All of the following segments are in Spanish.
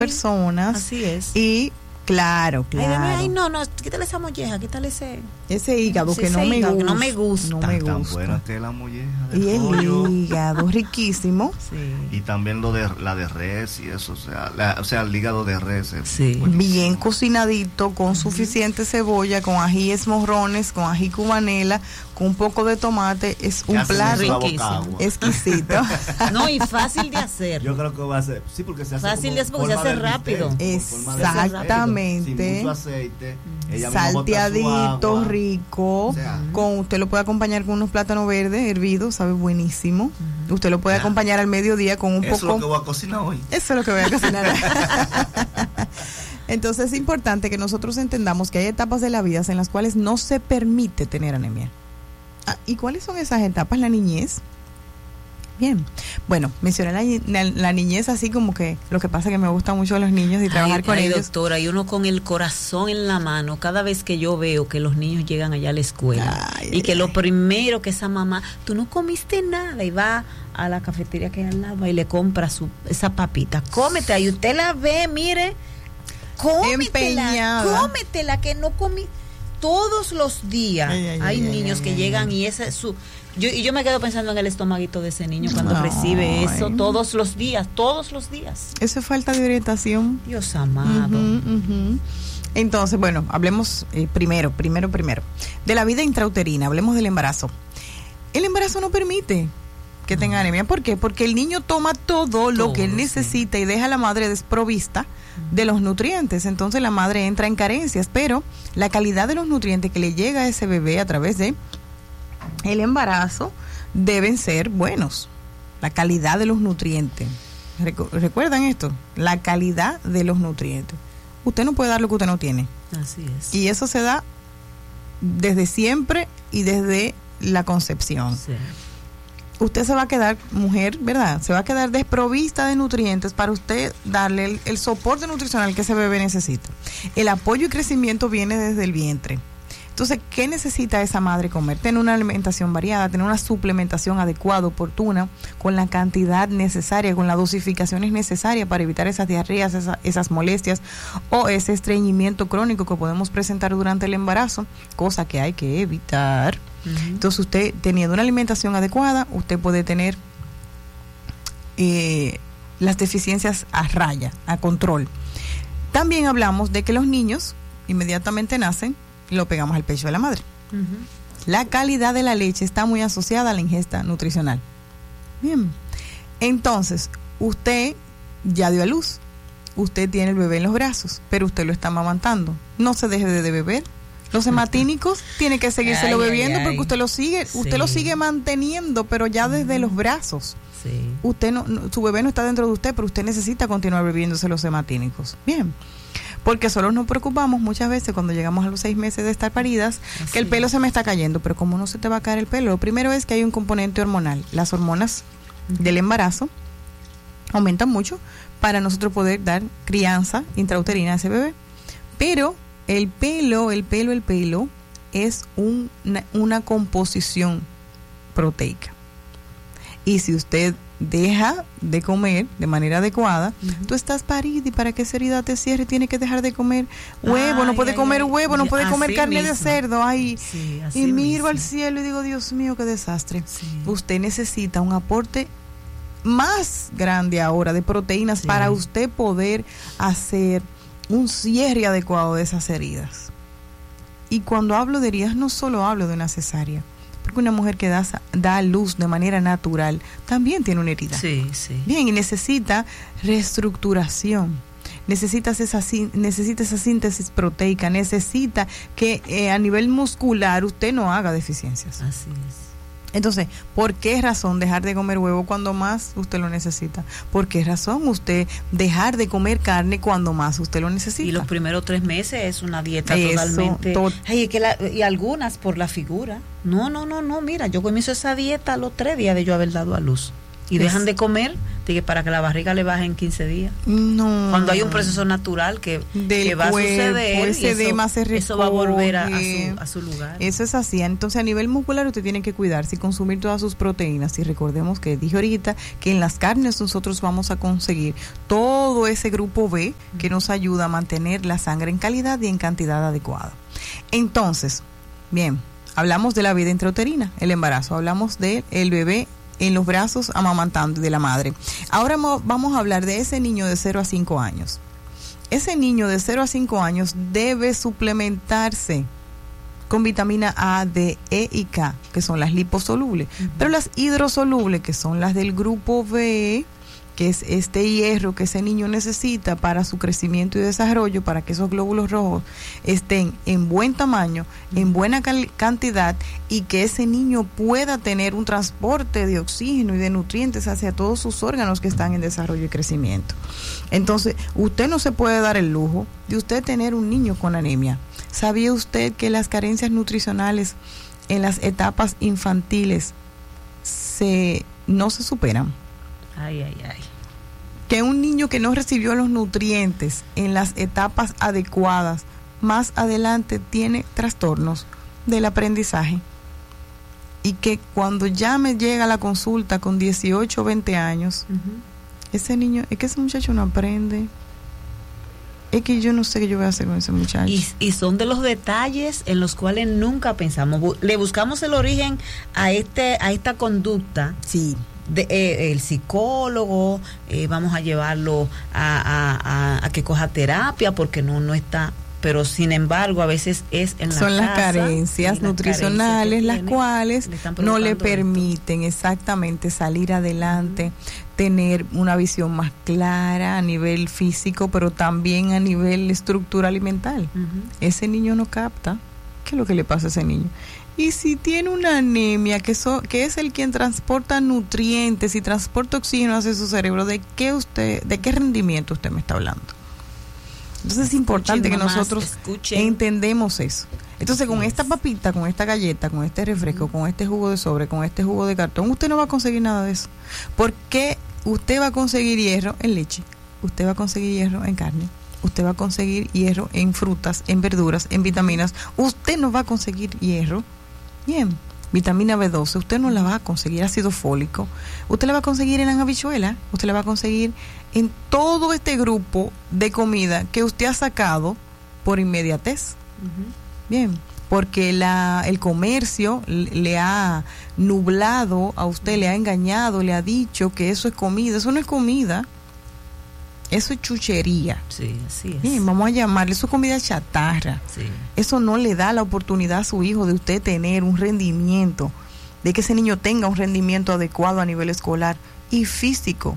personas. Así es. Y claro. Ay, no, quítale esa molleja, quítale ese hígado que no me gusta. No me gusta. Tan buena que la molleja de y pollo. El hígado, riquísimo. Sí. Y también la de res y eso, o sea, el hígado de res. Bien cocinadito, con suficiente cebolla, con ajíes morrones, con ají cubanela, con un poco de tomate, es un plato exquisito. No, y fácil de hacer. Yo creo que va a ser, sí, porque se hace fácil de hacer, porque se hace rápido. Exactamente. Sin mucho aceite, salteadito, rico. O sea, usted lo puede acompañar con unos plátanos verdes hervidos, sabe buenísimo. Usted lo puede acompañar al mediodía con un poco. Eso es lo que voy a cocinar hoy. Eso es lo que voy a cocinar. Entonces es importante que nosotros entendamos que hay etapas de la vida en las cuales no se permite tener anemia. ¿Y cuáles son esas etapas? La niñez. Bien, bueno, mencioné la niñez así como que lo que pasa es que me gustan mucho los niños y trabajar con ellos. Doctora, y uno con el corazón en la mano, cada vez que yo veo que los niños llegan allá a la escuela que lo primero que esa mamá, tú no comiste nada y va a la cafetería que hay al lado y le compra esa papita, cómete, y usted la ve, mire, cómetela que no comí. Todos los días hay niños que llegan y ese es su... Yo me quedo pensando en el estomaguito de ese niño cuando recibe eso todos los días. Eso es falta de orientación. Dios amado. Entonces, bueno, hablemos primero de la vida intrauterina, hablemos del embarazo. El embarazo no permite que tenga anemia. ¿Por qué? Porque el niño toma todo lo que él necesita y deja a la madre desprovista de los nutrientes. Entonces la madre entra en carencias, pero la calidad de los nutrientes que le llega a ese bebé a través de el embarazo deben ser buenos. La calidad de los nutrientes. ¿Recuerdan esto? La calidad de los nutrientes. Usted no puede dar lo que usted no tiene. Así es. Y eso se da desde siempre y desde la concepción. Sí. Usted se va a quedar, mujer, ¿verdad? Se va a quedar desprovista de nutrientes para usted darle el soporte nutricional que ese bebé necesita. El apoyo y crecimiento viene desde el vientre. Entonces, ¿qué necesita esa madre comer? Tener una alimentación variada, tener una suplementación adecuada, oportuna, con la cantidad necesaria, con las dosificaciones necesarias para evitar esas diarreas, esas molestias o ese estreñimiento crónico que podemos presentar durante el embarazo, cosa que hay que evitar. Entonces, usted teniendo una alimentación adecuada, usted puede tener las deficiencias a raya, a control. También hablamos de que los niños inmediatamente nacen, lo pegamos al pecho de la madre. La calidad de la leche está muy asociada a la ingesta nutricional. Bien. Entonces, usted ya dio a luz. Usted tiene el bebé en los brazos, pero usted lo está amamantando. No se deje de beber. Los hematínicos tiene que seguírselo bebiendo porque usted lo sigue manteniendo, pero ya desde los brazos. Sí. Usted su bebé no está dentro de usted, pero usted necesita continuar bebiéndose los hematínicos. Bien. Porque solo nos preocupamos muchas veces cuando llegamos a los 6 meses de estar paridas, que el pelo se me está cayendo, pero ¿cómo no se te va a caer el pelo? Lo primero es que hay un componente hormonal. Las hormonas del embarazo aumentan mucho para nosotros poder dar crianza intrauterina a ese bebé. Pero el pelo es una composición proteica. Y si usted deja de comer de manera adecuada, tú estás parida y para que esa herida te cierre tiene que dejar de comer huevo, no puede comer huevo, no puede comer carne de cerdo, y miro al cielo y digo, Dios mío, qué desastre. Usted necesita un aporte más grande ahora de proteínas para usted poder hacer un cierre adecuado de esas heridas. Y cuando hablo de heridas, no solo hablo de una cesárea, porque una mujer que da a luz de manera natural también tiene una herida. Bien, y necesita reestructuración, necesita esa síntesis proteica, necesita que a nivel muscular usted no haga deficiencias. Así es. Entonces, ¿por qué razón dejar de comer huevo cuando más usted lo necesita? ¿Por qué razón usted dejar de comer carne cuando más usted lo necesita? Y los primeros 3 meses es una dieta totalmente... y algunas por la figura. No, mira, yo comienzo esa dieta a los 3 días de yo haber dado a luz. y dejan de comer para que la barriga le baje en 15 días. No. Cuando hay un proceso natural que va a suceder, ese edema se recoge, eso va a volver a su lugar. Eso es así. Entonces, a nivel muscular usted tiene que cuidarse y consumir todas sus proteínas. Y recordemos que dije ahorita que en las carnes nosotros vamos a conseguir todo ese grupo B que nos ayuda a mantener la sangre en calidad y en cantidad adecuada. Entonces, bien, hablamos de la vida intrauterina, el embarazo, hablamos del bebé en los brazos amamantando de la madre. Ahora vamos a hablar de ese niño de 0 a 5 años. Ese niño de 0 a 5 años debe suplementarse con vitamina A, D, E y K, que son las liposolubles. Pero las hidrosolubles, que son las del grupo B, que es este hierro que ese niño necesita para su crecimiento y desarrollo, para que esos glóbulos rojos estén en buen tamaño, en buena cantidad, y que ese niño pueda tener un transporte de oxígeno y de nutrientes hacia todos sus órganos que están en desarrollo y crecimiento. Entonces, usted no se puede dar el lujo de usted tener un niño con anemia. ¿Sabía usted que las carencias nutricionales en las etapas infantiles no se superan? Ay, ay, ay. Que un niño que no recibió los nutrientes en las etapas adecuadas, más adelante tiene trastornos del aprendizaje. Y que cuando ya me llega a la consulta con 18 o 20 años, ese niño, es que ese muchacho no aprende. Es que yo no sé qué yo voy a hacer con ese muchacho. Y son de los detalles en los cuales nunca pensamos. Le buscamos el origen a esta conducta. Sí. El psicólogo, vamos a llevarlo a que coja terapia porque no está, pero sin embargo a veces es en la son casa, las carencias nutricionales las cuales no le permiten esto. Exactamente salir adelante, tener una visión más clara a nivel físico, pero también a nivel estructural y mental. Ese niño no capta qué es lo que le pasa a ese niño. Y si tiene una anemia, que es el quien transporta nutrientes y transporta oxígeno hacia su cerebro, ¿de qué rendimiento usted me está hablando? Entonces es importante que nosotros entendemos eso. Entonces con esta papita, con esta galleta, con este refresco, con este jugo de sobre, con este jugo de cartón, usted no va a conseguir nada de eso. Porque usted va a conseguir hierro en leche, usted va a conseguir hierro en carne, usted va a conseguir hierro en frutas, en verduras, en vitaminas. Usted no va a conseguir hierro. Bien, vitamina B12, usted no la va a conseguir, ácido fólico, usted la va a conseguir en las habichuelas, usted la va a conseguir en todo este grupo de comida que usted ha sacado por inmediatez. Bien, porque el comercio le ha nublado a usted, le ha engañado, le ha dicho que eso es comida. Eso no es comida, eso es chuchería. Sí, así es. Bien, vamos a llamarle, eso es comida chatarra. Sí. Eso no le da la oportunidad a su hijo de usted tener un rendimiento, de que ese niño tenga un rendimiento adecuado a nivel escolar y físico.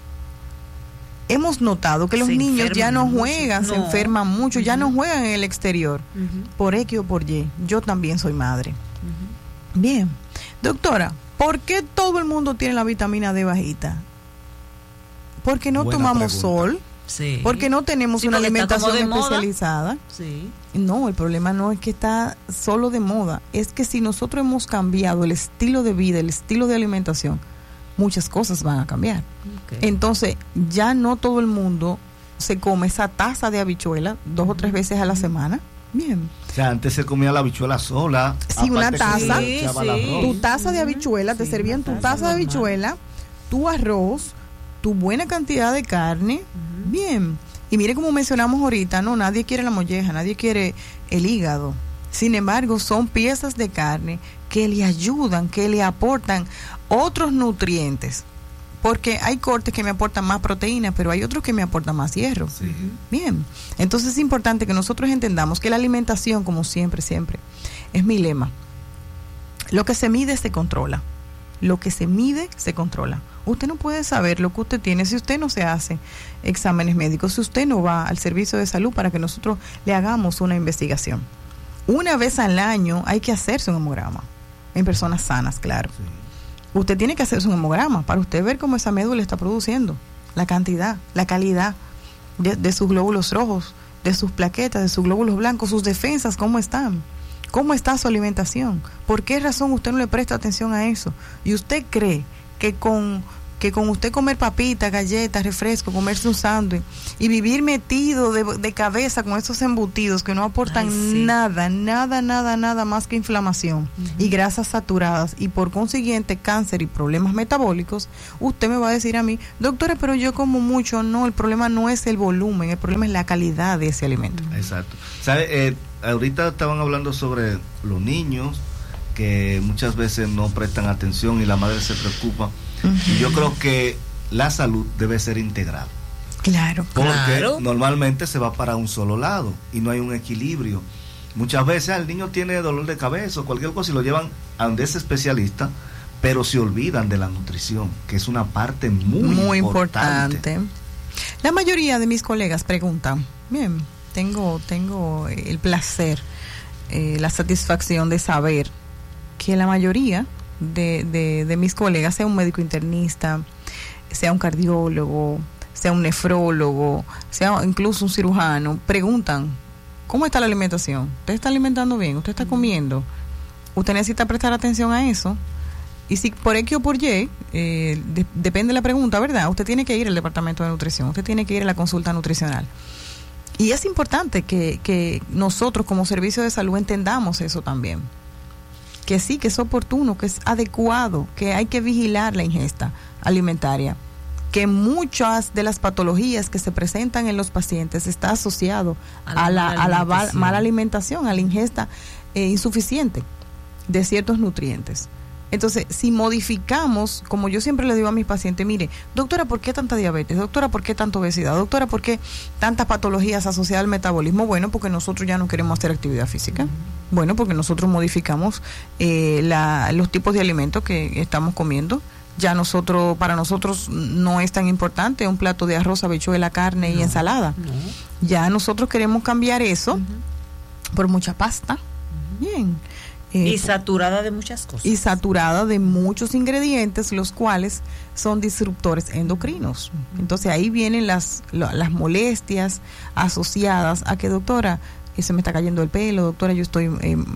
Hemos notado que los niños ya no juegan, se enferman mucho, ya no juegan en el exterior, por X o por Y. Yo también soy madre. Bien, doctora, ¿por qué todo el mundo tiene la vitamina D bajita? Porque no tomamos sol, porque no tenemos una alimentación especializada. Sí. No, el problema no es que está solo de moda, es que si nosotros hemos cambiado el estilo de vida, el estilo de alimentación, muchas cosas van a cambiar. Entonces, ya no todo el mundo se come esa taza de habichuela 2 o 3 veces a la semana. Bien. O sea, antes se comía la habichuela sola. Sí, una taza. Tu Sí. taza de habichuela, te servían tu taza de habichuela, tu arroz, tu buena cantidad de carne. Bien. Y mire, como mencionamos ahorita, no, nadie quiere la molleja, nadie quiere el hígado. Sin embargo, son piezas de carne que le ayudan, que le aportan otros nutrientes. Porque hay cortes que me aportan más proteína, pero hay otros que me aportan más hierro. Sí. Bien. Entonces es importante que nosotros entendamos que la alimentación, como siempre, es mi lema. Lo que se mide se controla. Lo que se mide se controla. Usted no puede saber lo que usted tiene si usted no se hace exámenes médicos, si usted no va al servicio de salud para que nosotros le hagamos una investigación. Una vez al año hay que hacerse un hemograma. En personas sanas, claro. Sí. Usted tiene que hacerse un hemograma para usted ver cómo esa médula está produciendo, la cantidad, la calidad de sus glóbulos rojos, de sus plaquetas, de sus glóbulos blancos, sus defensas, cómo están, cómo está su alimentación, por qué razón usted no le presta atención a eso. Y usted cree que con que con usted comer papitas, galletas, refresco, comerse un sándwich y vivir metido de cabeza con esos embutidos que no aportan nada más que inflamación y grasas saturadas y por consiguiente cáncer y problemas metabólicos, usted me va a decir a mí, doctora, pero yo como mucho. No, el problema no es el volumen, el problema es la calidad de ese alimento. Exacto. ¿Sabe? Ahorita estaban hablando sobre los niños que muchas veces no prestan atención y la madre se preocupa. Y yo creo que la salud debe ser integral. Claro. Porque normalmente se va para un solo lado y no hay un equilibrio. Muchas veces el niño tiene dolor de cabeza o cualquier cosa y lo llevan a donde ese especialista, pero se olvidan de la nutrición, que es una parte muy importante. La mayoría de mis colegas preguntan, bien, tengo el placer, la satisfacción de saber que la mayoría de mis colegas, sea un médico internista, sea un cardiólogo, sea un nefrólogo, sea incluso un cirujano, preguntan, ¿cómo está la alimentación? ¿Usted está alimentando bien? ¿Usted está comiendo? Usted necesita prestar atención a eso. Y si por X o por Y, depende de la pregunta, ¿verdad? Usted tiene que ir al departamento de nutrición, usted tiene que ir a la consulta nutricional. Y es importante que nosotros como servicio de salud entendamos eso también. Que sí, que es oportuno, que es adecuado, que hay que vigilar la ingesta alimentaria, que muchas de las patologías que se presentan en los pacientes está asociado a la mala alimentación, a la ingesta insuficiente de ciertos nutrientes. Entonces, si modificamos, como yo siempre le digo a mis pacientes, mire, doctora, ¿por qué tanta diabetes? Doctora, ¿por qué tanta obesidad? Doctora, ¿por qué tantas patologías asociadas al metabolismo? Bueno, porque nosotros ya no queremos hacer actividad física. Bueno, porque nosotros modificamos los tipos de alimentos que estamos comiendo. Ya para nosotros no es tan importante un plato de arroz, habichuela, carne y ensalada. Ya nosotros queremos cambiar eso por mucha pasta. Bien. Y saturada de muchas cosas. Y saturada de muchos ingredientes, los cuales son disruptores endocrinos. Entonces ahí vienen las molestias asociadas a que, doctora, se me está cayendo el pelo, doctora, yo estoy,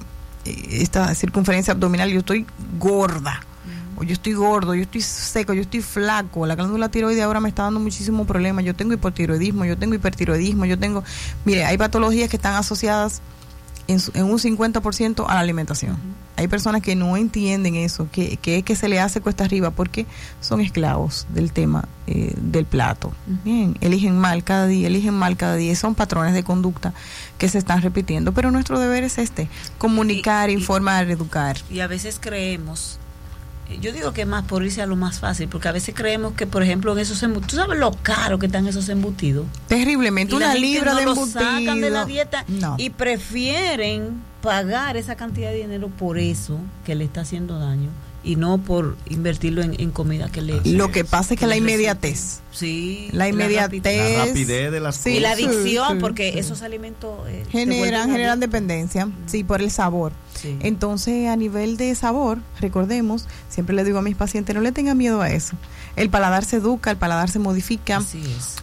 esta circunferencia abdominal, yo estoy gorda, o yo estoy gordo, yo estoy seco, yo estoy flaco, la glándula tiroides ahora me está dando muchísimo problema, yo tengo hipotiroidismo, yo tengo hipertiroidismo, mire, hay patologías que están asociadas en un 50% a la alimentación. Hay personas que no entienden eso, que se le hace cuesta arriba porque son esclavos del tema del plato. Bien, eligen mal cada día, son patrones de conducta que se están repitiendo, pero nuestro deber es comunicar, informar, educar. Y a veces creemos, yo digo que más por irse a lo más fácil, porque a veces creemos que, por ejemplo, en esos embutidos, ¿tú sabes lo caro que están esos embutidos? Terriblemente, una libra de embutido. Lo sacan de la dieta y prefieren pagar esa cantidad de dinero por eso que le está haciendo daño y no por invertirlo en comida que le... Lo que pasa es que la inmediatez. Sí. La inmediatez. La rapidez de las cosas. Y la adicción, porque esos alimentos... generan dependencia, por el sabor. Sí. Entonces, a nivel de sabor, recordemos, siempre le digo a mis pacientes, no le tengan miedo a eso. El paladar se educa, el paladar se modifica. Así es.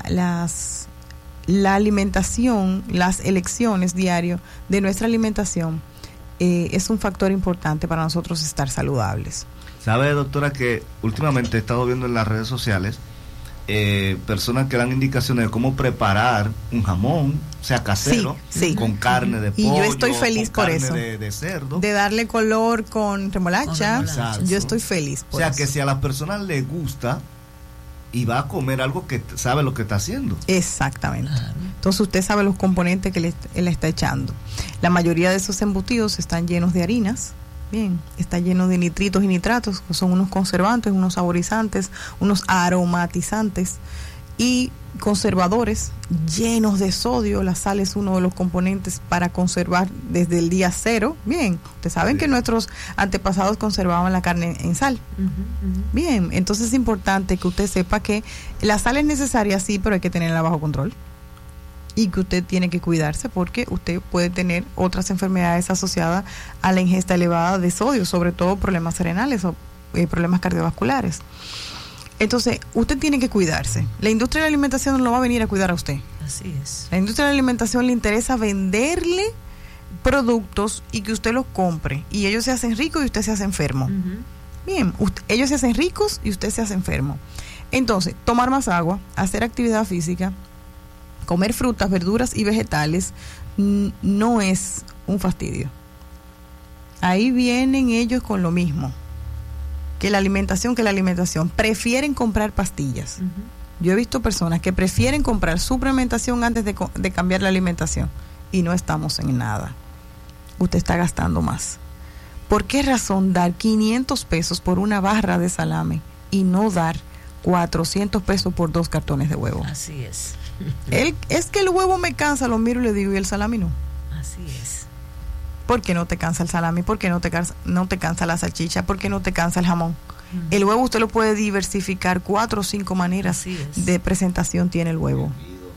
La alimentación, las elecciones diario de nuestra alimentación es un factor importante para nosotros estar saludables. ¿Sabe, doctora, que últimamente he estado viendo en las redes sociales personas que dan indicaciones de cómo preparar un jamón, sea casero, con carne de pollo, y yo estoy feliz por eso, de cerdo, de darle color con remolacha. Yo estoy feliz por eso. Que si a las personas les gusta y va a comer algo que sabe lo que está haciendo. Exactamente. Entonces usted sabe los componentes que le está echando. La mayoría de esos embutidos están llenos de harinas. Bien, está lleno de nitritos y nitratos, que son unos conservantes, unos saborizantes, unos aromatizantes y conservadores llenos de sodio. La sal es uno de los componentes para conservar desde el día cero. Bien, ustedes saben que nuestros antepasados conservaban la carne en sal. Bien, entonces es importante que usted sepa que la sal es necesaria, sí, pero hay que tenerla bajo control. Y que usted tiene que cuidarse porque usted puede tener otras enfermedades asociadas a la ingesta elevada de sodio, sobre todo problemas renales o problemas cardiovasculares. Entonces, usted tiene que cuidarse. La industria de la alimentación no lo va a venir a cuidar a usted. Así es. La industria de la alimentación le interesa venderle productos y que usted los compre. Y ellos se hacen ricos y usted se hace enfermo. Bien, ellos se hacen ricos y usted se hace enfermo. Entonces, tomar más agua, hacer actividad física, comer frutas, verduras y vegetales no es un fastidio. Ahí vienen ellos con lo mismo. Que la alimentación. Prefieren comprar pastillas. Yo he visto personas que prefieren comprar suplementación antes de cambiar la alimentación. Y no estamos en nada. Usted está gastando más. ¿Por qué razón dar 500 pesos por una barra de salame y no dar 400 pesos por 2 cartones de huevo? Así es. Es que el huevo me cansa, lo miro y le digo, ¿y el salami no? Así es. ¿Por qué no te cansa el salami? ¿Por qué no te cansa la salchicha? ¿Por qué no te cansa el jamón? El huevo usted lo puede diversificar, 4 o 5 maneras de presentación tiene el huevo.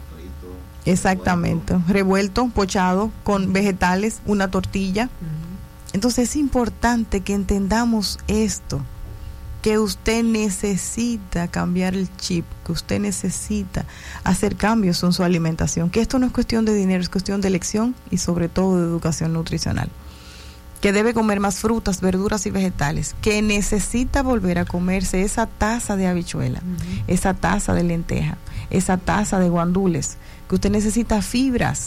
Exactamente, revuelto, pochado, con vegetales, una tortilla. Entonces es importante que entendamos esto, que usted necesita cambiar el chip, que usted necesita hacer cambios en su alimentación, que esto no es cuestión de dinero, es cuestión de elección y sobre todo de educación nutricional. Que debe comer más frutas, verduras y vegetales, que necesita volver a comerse esa taza de habichuela, esa taza de lenteja, esa taza de guandules, que usted necesita fibras,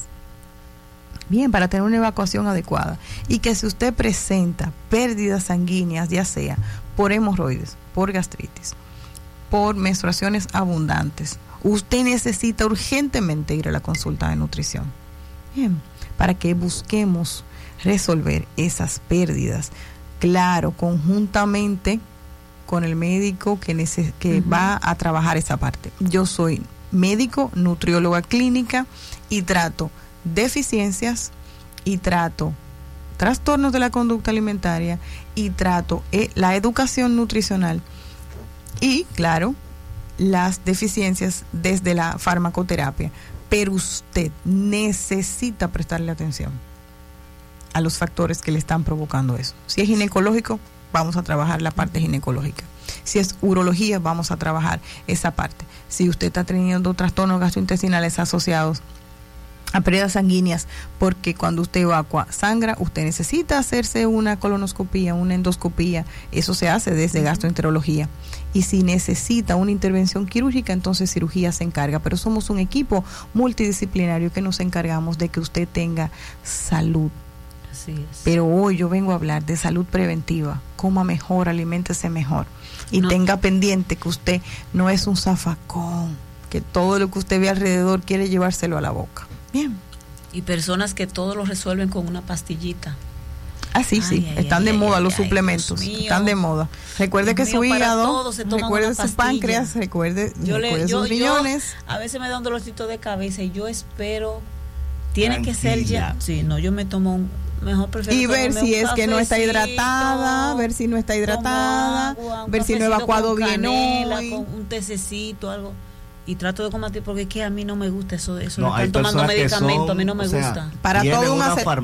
bien, para tener una evacuación adecuada, y que si usted presenta pérdidas sanguíneas, ya sea por hemorroides, por gastritis, por menstruaciones abundantes, usted necesita urgentemente ir a la consulta de nutrición, bien, para que busquemos resolver esas pérdidas, claro, conjuntamente con el médico que va a trabajar esa parte. Yo soy médico, nutrióloga clínica y trato deficiencias y trato trastornos de la conducta alimentaria y trato la educación nutricional y, claro, las deficiencias desde la farmacoterapia. Pero usted necesita prestarle atención a los factores que le están provocando eso. Si es ginecológico, vamos a trabajar la parte ginecológica. Si es urología, vamos a trabajar esa parte. Si usted está teniendo trastornos gastrointestinales asociados a pérdidas sanguíneas, porque cuando usted evacua sangra, usted necesita hacerse una colonoscopía, una endoscopía, eso se hace desde gastroenterología. Y si necesita una intervención quirúrgica, entonces cirugía se encarga. Pero somos un equipo multidisciplinario que nos encargamos de que usted tenga salud. Así es. Pero hoy yo vengo a hablar de salud preventiva. Coma mejor, aliméntese mejor. Y tenga pendiente que usted no es un zafacón, que todo lo que usted ve alrededor quiere llevárselo a la boca. Bien. Y personas que todo lo resuelven con una pastillita. Sí, están de moda los suplementos, están de moda. Recuerde que su hígado, recuerde su páncreas, recuerde sus riñones. A veces me da un dolorcito de cabeza y yo espero, tiene que ser ya. Sí, no, yo me tomo y ver si es que no está hidratada, ver si no está hidratada, agua, ver si no he evacuado bien canela, hoy. Con un tececito, algo. Y trato de combatir porque es que a mí no me gusta eso de no, estar tomando medicamentos, a mí no me gusta. Para todo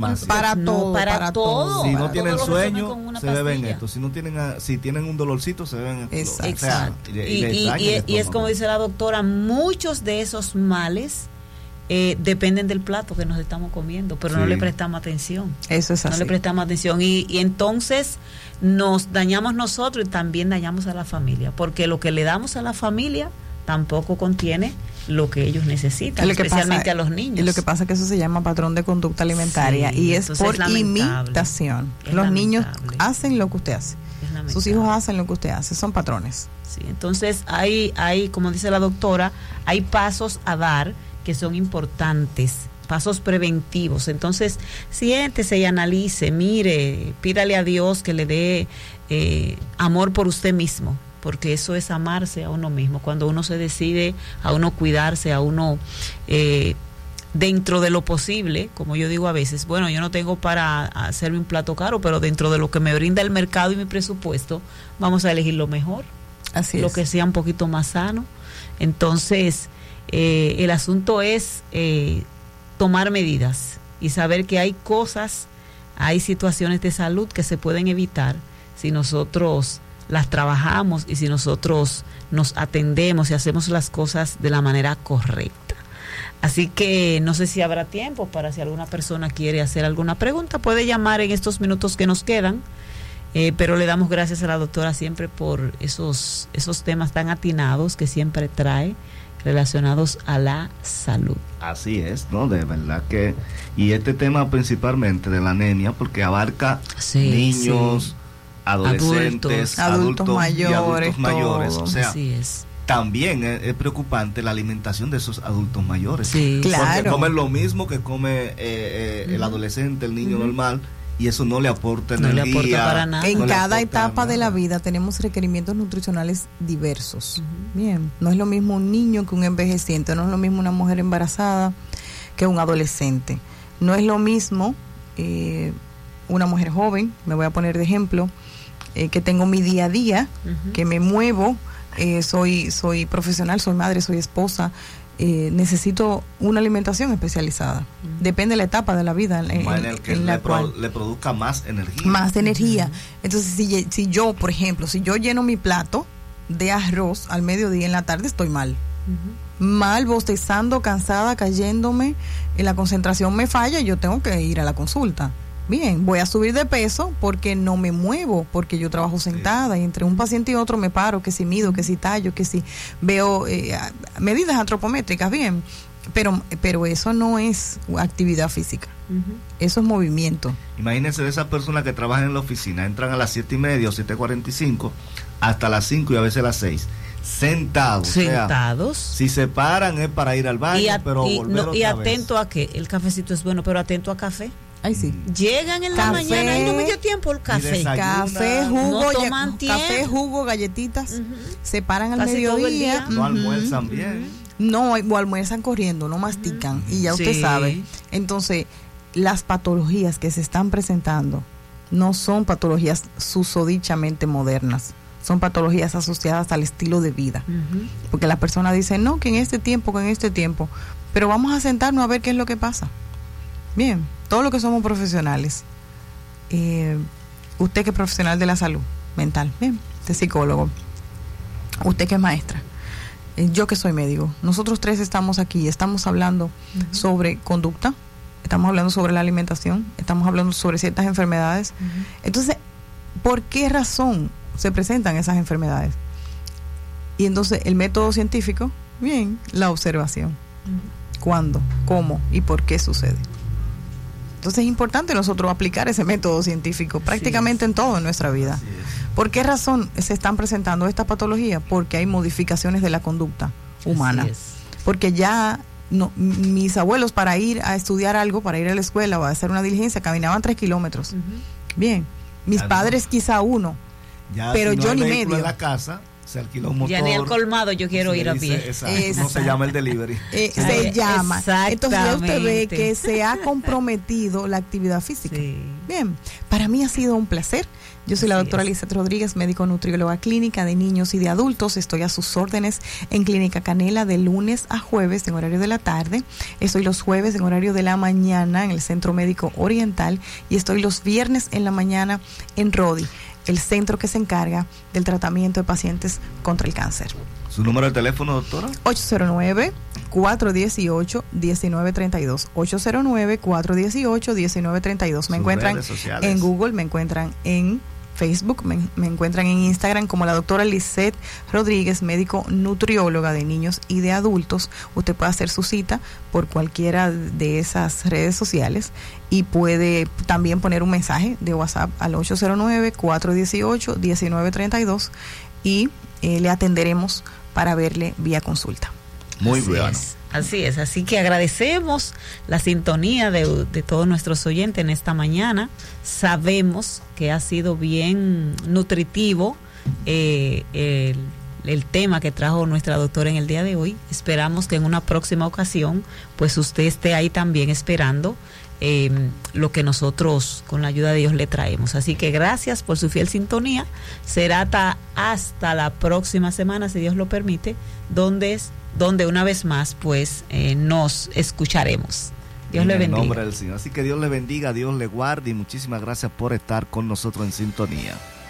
para todo. Si no tienen sueño, se beben pastilla. esto. Si tienen un dolorcito, se beben esto. Exacto. Y es como dice la doctora, muchos de esos males dependen del plato que nos estamos comiendo, pero no le prestamos atención. Eso es así. No le prestamos atención y entonces nos dañamos nosotros y también dañamos a la familia, porque lo que le damos a la familia tampoco contiene lo que ellos necesitan, especialmente a los niños. Y lo que pasa es que eso se llama patrón de conducta alimentaria y es por imitación. Los niños hacen lo que usted hace. Sus hijos hacen lo que usted hace, son patrones. Sí, entonces hay, como dice la doctora, hay pasos a dar que son importantes, pasos preventivos. Entonces, siéntese y analice, mire, pídale a Dios que le dé amor por usted mismo, porque eso es amarse a uno mismo. Cuando uno se decide a uno cuidarse, a uno dentro de lo posible, como yo digo a veces, bueno, yo no tengo para hacerme un plato caro, pero dentro de lo que me brinda el mercado y mi presupuesto, vamos a elegir lo mejor, lo que sea un poquito más sano. Entonces, el asunto es tomar medidas y saber que hay cosas, hay situaciones de salud que se pueden evitar si nosotros las trabajamos y si nosotros nos atendemos y hacemos las cosas de la manera correcta. Así que no sé si habrá tiempo para si alguna persona quiere hacer alguna pregunta, puede llamar en estos minutos que nos quedan Pero le damos gracias a la doctora siempre por esos temas tan atinados que siempre trae relacionados a la salud. Así es, ¿no? De verdad que, y este tema principalmente de la anemia, porque abarca niños, adolescentes, adultos mayores, o sea, así es. También es preocupante la alimentación de esos adultos mayores. Sí, claro. Porque comen lo mismo que come el adolescente, el niño normal, y eso no le aporta energía. No le aporta para nada. En cada etapa de la vida tenemos requerimientos nutricionales diversos. Bien, no es lo mismo un niño que un envejeciente, no es lo mismo una mujer embarazada que un adolescente. No es lo mismo una mujer joven, me voy a poner de ejemplo, que tengo mi día a día, que me muevo, soy profesional, soy madre, soy esposa, necesito una alimentación especializada. Depende de la etapa de la vida en la cual le produzca más energía. Más energía. Entonces, si yo, por ejemplo, si yo lleno mi plato de arroz al mediodía, en la tarde estoy mal. Mal, bostezando, cansada, cayéndome, la concentración me falla y yo tengo que ir a la consulta. Bien, voy a subir de peso porque no me muevo, porque yo trabajo sentada y entre un paciente y otro me paro, que si mido, que si tallo, que si veo medidas antropométricas, bien, pero eso no es actividad física, eso es movimiento. Imagínense de esas personas que trabajan en la oficina, entran a las 7:30 o 7:45 hasta las 5 y a veces las 6. Sentados. O sea, si se paran es para ir al baño, pero volver otra y atento vez. A que el cafecito es bueno, pero atento a café. Ay, sí. Llegan en la mañana y no me dio tiempo el café. Café, jugo, no toman café, jugo, galletitas. Se paran al casi mediodía. No almuerzan bien. No, o almuerzan corriendo, no mastican. Y ya usted sabe. Entonces, las patologías que se están presentando no son patologías susodichamente modernas. Son patologías asociadas al estilo de vida. Porque las personas dicen, no, que en este tiempo. Pero vamos a sentarnos a ver qué es lo que pasa. Bien, todos los que somos profesionales, usted que es profesional de la salud mental, bien, usted es psicólogo, usted que es maestra, yo que soy médico, nosotros tres estamos aquí, estamos hablando sobre conducta, estamos hablando sobre la alimentación, estamos hablando sobre ciertas enfermedades. Entonces, ¿por qué razón se presentan esas enfermedades? Y entonces el método científico, bien, la observación. ¿Cuándo, cómo y por qué sucede? Entonces es importante nosotros aplicar ese método científico prácticamente en todo en nuestra vida. ¿Por qué razón se están presentando estas patologías? Porque hay modificaciones de la conducta humana. Porque ya mis abuelos para ir a estudiar algo, para ir a la escuela o a hacer una diligencia, caminaban 3 kilómetros. Bien, mis padres quizá 1, pero si no yo hay ni medio medio. En la casa se alquila un motor. Ya ni el colmado yo quiero ir a pie. No se llama el delivery. Se llama. Entonces ya usted ve que se ha comprometido la actividad física. Bien, para mí ha sido un placer. Yo soy la doctora Lizeth Rodríguez, médico nutrióloga clínica de niños y de adultos. Estoy a sus órdenes en Clínica Canela de lunes a jueves en horario de la tarde. Estoy los jueves en horario de la mañana en el Centro Médico Oriental y estoy los viernes en la mañana en Rodi, el centro que se encarga del tratamiento de pacientes contra el cáncer. ¿Su número de teléfono, doctora? 809-418-1932. 809-418-1932. Me encuentran en Google, me encuentran en Facebook, me encuentran en Instagram como la doctora Lizeth Rodríguez, médico nutrióloga de niños y de adultos. Usted puede hacer su cita por cualquiera de esas redes sociales y puede también poner un mensaje de WhatsApp al 809-418-1932 y le atenderemos para verle vía consulta. Muy bueno. Así es, así que agradecemos la sintonía de todos nuestros oyentes en esta mañana. Sabemos que ha sido bien nutritivo el tema que trajo nuestra doctora en el día de hoy. Esperamos que en una próxima ocasión pues usted esté ahí también esperando lo que nosotros con la ayuda de Dios le traemos. Así que gracias por su fiel sintonía. Será hasta la próxima semana, si Dios lo permite, donde una vez más pues nos escucharemos. Dios le bendiga. En el nombre del Señor. Así que Dios le bendiga, Dios le guarde y muchísimas gracias por estar con nosotros en sintonía.